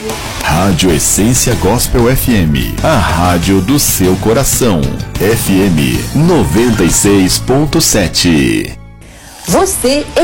Rádio Essência Gospel FM, a rádio do seu coração. FM 96.7. Você